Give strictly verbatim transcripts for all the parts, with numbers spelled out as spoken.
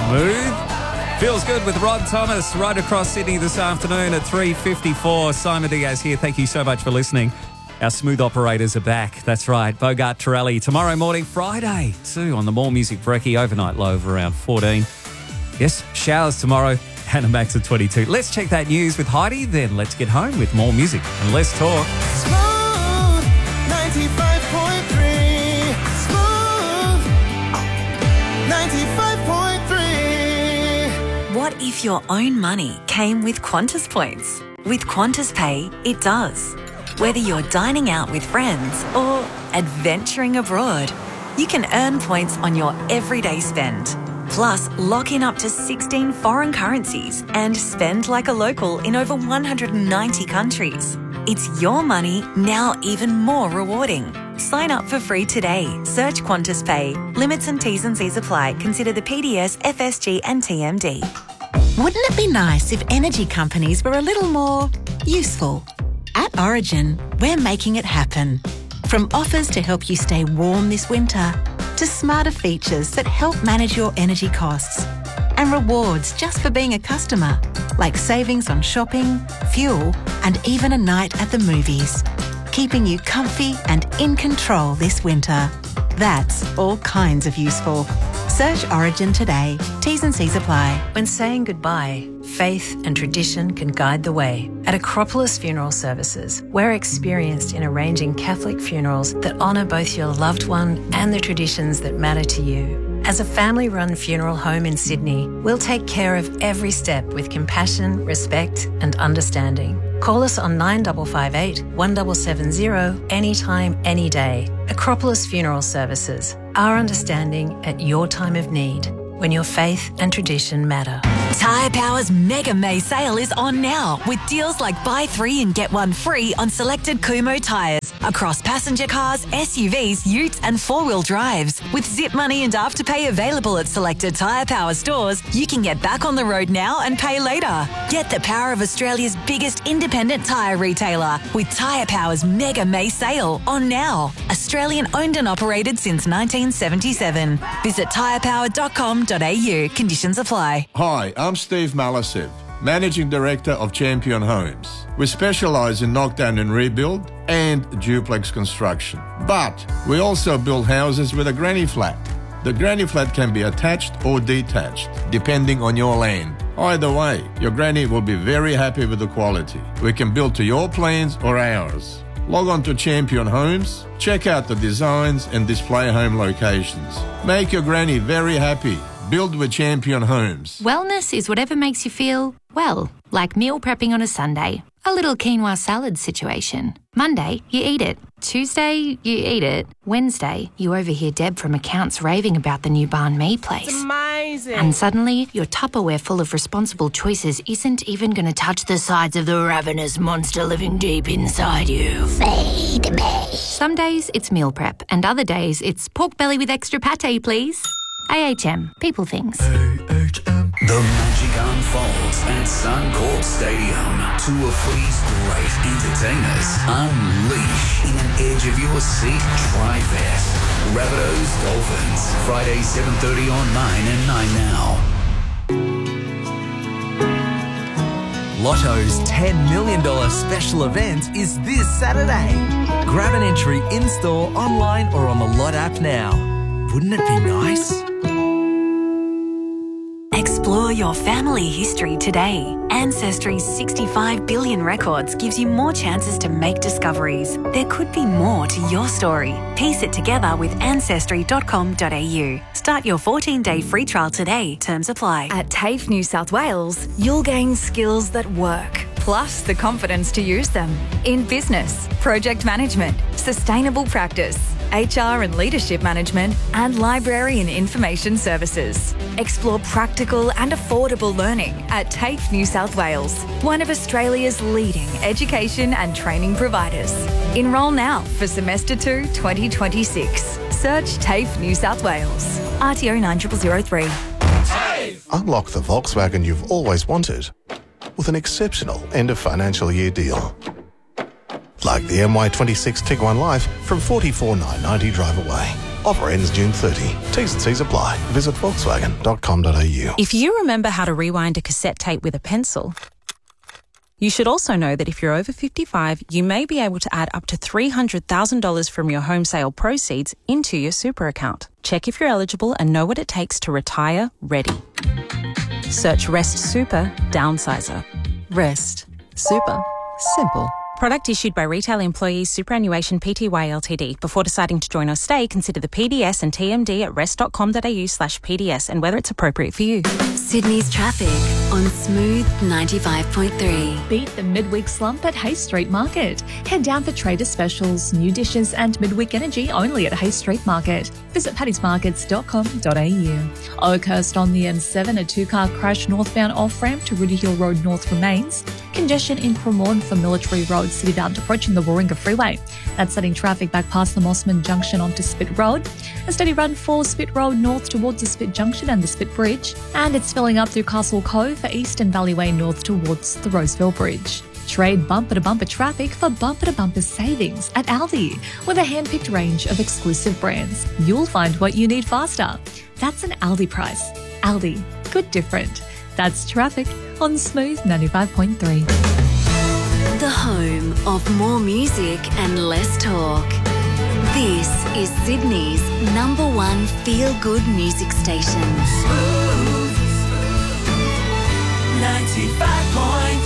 Smooth. Feels good with Rod Thomas right across Sydney this afternoon at three fifty-four. Simon Diaz here. Thank you so much for listening. Our smooth operators are back. That's right. Bogart Torelli. Tomorrow morning, Friday, too, on the More Music Brekkie. Overnight low of around fourteen. Yes, showers tomorrow and a max of twenty-two. Let's check that news with Heidi. Then let's get home with more music and less talk. Smooth ninety-five point three. Smooth ninety-five point three. What if your own money came with Qantas points? With Qantas Pay, it does. Whether you're dining out with friends or adventuring abroad, you can earn points on your everyday spend. Plus, lock in up to sixteen foreign currencies and spend like a local in over one hundred ninety countries. It's your money, now even more rewarding. Sign up for free today. Search Qantas Pay. Limits and T's and C's apply. Consider the P D S, F S G and T M D. Wouldn't it be nice if energy companies were a little more useful? At Origin, we're making it happen. From offers to help you stay warm this winter, to smarter features that help manage your energy costs, and rewards just for being a customer, like savings on shopping, fuel, and even a night at the movies, keeping you comfy and in control this winter. That's all kinds of useful. Search Origin today. T's and C's apply. When saying goodbye, faith and tradition can guide the way. At Acropolis Funeral Services, we're experienced in arranging Catholic funerals that honour both your loved one and the traditions that matter to you. As a family-run funeral home in Sydney, we'll take care of every step with compassion, respect and understanding. Call us on nine five five eight, one seven seven zero anytime, any day. Acropolis Funeral Services. Our understanding at your time of need, when your faith and tradition matter. Tyre Power's Mega May sale is on now with deals like buy three and get one free on selected Kumho tyres across passenger cars, S U Vs, utes and four-wheel drives. With Zip Money and Afterpay available at selected Tyre Power stores, you can get back on the road now and pay later. Get the power of Australia's biggest independent tyre retailer with Tyre Power's Mega May sale on now. Australian owned and operated since nineteen seventy-seven. Visit tyre power dot com dot a u. Conditions apply. Hi, I'm Steve Malasiv, Managing Director of Champion Homes. We specialise in knockdown and rebuild and duplex construction. But we also build houses with a granny flat. The granny flat can be attached or detached, depending on your land. Either way, your granny will be very happy with the quality. We can build to your plans or ours. Log on to Champion Homes, check out the designs and display home locations. Make your granny very happy. Build with Champion Homes. Wellness is whatever makes you feel, well, like meal prepping on a Sunday. A little quinoa salad situation. Monday, you eat it. Tuesday, you eat it. Wednesday, you overhear Deb from accounts raving about the new banh mi place. It's amazing. And suddenly, your Tupperware full of responsible choices isn't even going to touch the sides of the ravenous monster living deep inside you. Feed me. Some days, it's meal prep. And other days, it's pork belly with extra pate, please. A H M. People things. A H M. The magic unfolds at Suncorp Stadium. Two of footy's great entertainers unleash in an edge of your seat tri-fest. Rabbitohs Dolphins. Friday seven thirty on nine and nine now. Lotto's ten million dollars special event is this Saturday. Grab an entry in-store, online or on the Lot app now. Wouldn't it be nice? Explore your family history today. Ancestry's sixty-five billion records gives you more chances to make discoveries. There could be more to your story. Piece it together with ancestry dot com dot a u. Start your fourteen-day free trial today. Terms apply. At TAFE New South Wales, you'll gain skills that work, plus the confidence to use them in business, project management, sustainable practice, H R and leadership management, and library and information services. Explore practical and affordable learning at TAFE New South Wales, one of Australia's leading education and training providers. Enrol now for semester two twenty twenty-six. Search TAFE New South Wales. R T O nine zero zero zero three. Unlock the Volkswagen you've always wanted with an exceptional end of financial year deal. Like the M Y twenty-six Tiguan Life from forty-four thousand nine hundred ninety drive away. Offer ends June thirtieth. T's and C's apply. Visit volkswagen dot com dot a u. If you remember how to rewind a cassette tape with a pencil, you should also know that if you're over fifty-five, you may be able to add up to three hundred thousand dollars from your home sale proceeds into your super account. Check if you're eligible and know what it takes to retire ready. Search Rest Super Downsizer. Rest Super Simple. Product issued by Retail Employees Superannuation Pty Ltd. Before deciding to join or stay, consider the P D S and T M D at rest dot com dot a u slash P D S and whether it's appropriate for you. Sydney's traffic on Smooth ninety-five point three. Beat the midweek slump at Hay Street Market. Head down for trader specials, new dishes and midweek energy only at Hay Street Market. Visit paddy's markets dot com dot a u. Oakhurst on the M seven, a two-car crash northbound off-ramp to Rudy Hill Road North remains. Congestion in Cremorne for Military Road Citybound approaching the Warringah Freeway. That's setting traffic back past the Mossman Junction onto Spit Road. A steady run for Spit Road north towards the Spit Junction and the Spit Bridge. And it's filling up through Castle Cove for Eastern Valleyway north towards the Roseville Bridge. Trade bumper-to-bumper traffic for bumper-to-bumper savings at Aldi with a hand-picked range of exclusive brands. You'll find what you need faster. That's an Aldi price. Aldi. Good different. That's traffic on Smooth ninety-five point three. The home of more music and less talk. This is Sydney's number one feel-good music station. Smooth ninety-five point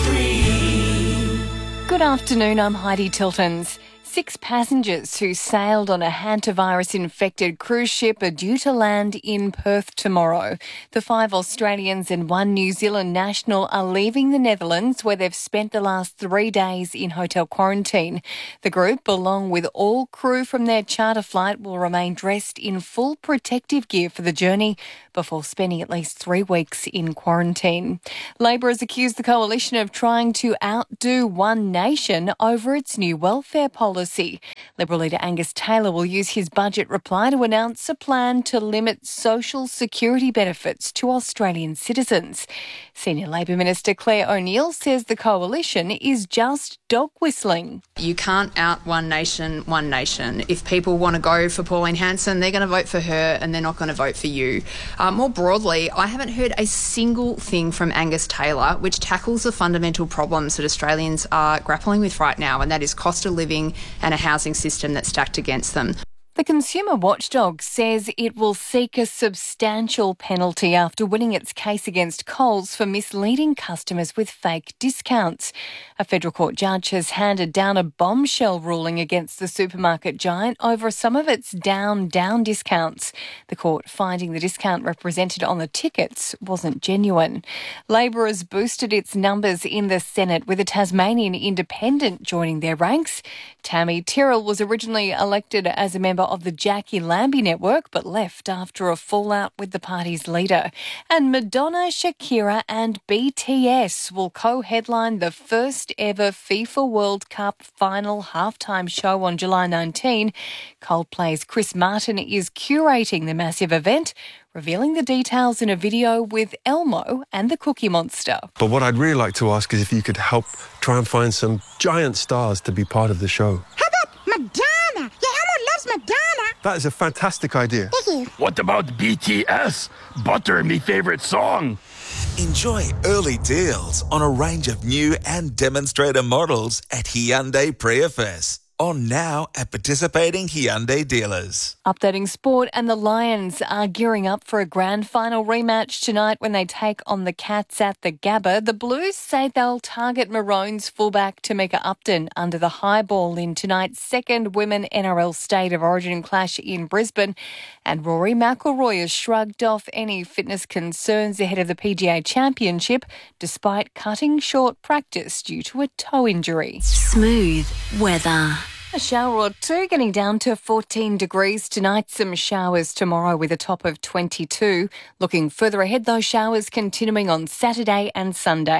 three. Good afternoon, I'm Heidi Tiltons. Six passengers who sailed on a hantavirus-infected cruise ship are due to land in Perth tomorrow. The five Australians and one New Zealand national are leaving the Netherlands, where they've spent the last three days in hotel quarantine. The group, along with all crew from their charter flight, will remain dressed in full protective gear for the journey before spending at least three weeks in quarantine. Labor has accused the coalition of trying to outdo One Nation over its new welfare policy. Liberal leader Angus Taylor will use his budget reply to announce a plan to limit social security benefits to Australian citizens. Senior Labor Minister Claire O'Neill says the coalition is just dog whistling. You can't out One Nation, One Nation. If people want to go for Pauline Hanson, they're going to vote for her and they're not going to vote for you. Uh, more broadly, I haven't heard a single thing from Angus Taylor which tackles the fundamental problems that Australians are grappling with right now, and that is cost of living and a housing system that's stacked against them. The Consumer Watchdog says it will seek a substantial penalty after winning its case against Coles for misleading customers with fake discounts. A federal court judge has handed down a bombshell ruling against the supermarket giant over some of its down-down discounts. The court finding the discount represented on the tickets wasn't genuine. Labor has boosted its numbers in the Senate, with a Tasmanian independent joining their ranks. Tammy Tyrrell was originally elected as a member of the Jackie Lambie network, but left after a fallout with the party's leader. And Madonna, Shakira and B T S will co-headline the first ever FIFA World Cup final halftime show on July nineteenth. Coldplay's Chris Martin is curating the massive event, revealing the details in a video with Elmo and the Cookie Monster. But what I'd really like to ask is if you could help try and find some giant stars to be part of the show. How about Madonna? Yeah, Elmo loves Madonna. That is a fantastic idea. Thank you. What about B T S? Butter, me favorite song. Enjoy early deals on a range of new and demonstrator models at Hyundai Prius. On now at participating Hyundai dealers. Updating sport, and the Lions are gearing up for a grand final rematch tonight when they take on the Cats at the Gabba. The Blues say they'll target Maroons fullback Tamika Upton under the high ball in tonight's second Women N R L State of Origin clash in Brisbane. And Rory McIlroy has shrugged off any fitness concerns ahead of the P G A Championship, despite cutting short practice due to a toe injury. Smooth weather. A shower or two, getting down to fourteen degrees tonight. Some showers tomorrow with a top of twenty-two. Looking further ahead, those showers continuing on Saturday and Sunday.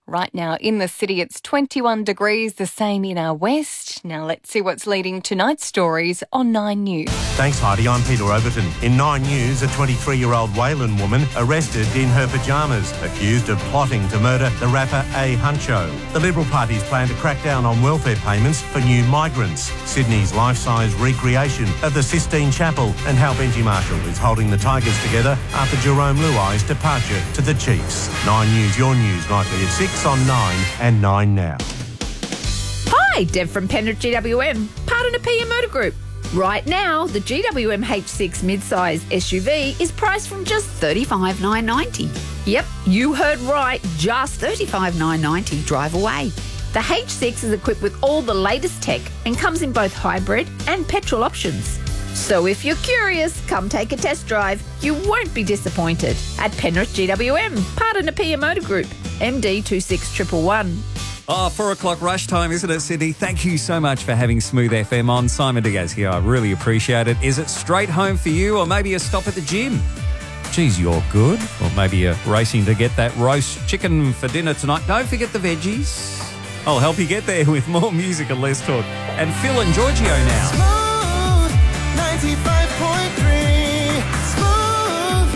Right now in the city, it's twenty-one degrees, the same in our west. Now let's see what's leading tonight's stories on Nine News. Thanks, Heidi. I'm Peter Overton. In Nine News, a twenty-three-year-old Wayland woman arrested in her pyjamas, accused of plotting to murder the rapper A. Huncho. The Liberal Party's plan to crack down on welfare payments for new migrants. Sydney's life-size recreation of the Sistine Chapel, and how Benji Marshall is holding the Tigers together after Jerome Luai's departure to the Chiefs. Nine News, your news, nightly at six on Nine and Nine Now. Hi, Deb from Penrith G W M, part of the P M Motor Group. Right now, the G W M H six mid-size S U V is priced from just thirty-five thousand nine hundred ninety dollars. Yep, you heard right, just thirty-five thousand nine hundred ninety dollars drive away. The H six is equipped with all the latest tech and comes in both hybrid and petrol options. So if you're curious, come take a test drive. You won't be disappointed. At Penrith G W M, part of the P M Motor Group, M D two six one one one. Oh, four o'clock rush time, isn't it, Sydney? Thank you so much for having Smooth F M on. Simon Diaz here. I really appreciate it. Is it straight home for you, or maybe a stop at the gym? Geez, you're good. Or maybe you're racing to get that roast chicken for dinner tonight. Don't forget the veggies. I'll help you get there with more music and less talk. And Phil and Giorgio now. Smooth ninety-five point three. Smooth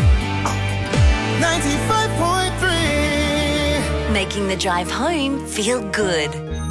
ninety-five point three. Making the drive home feel good.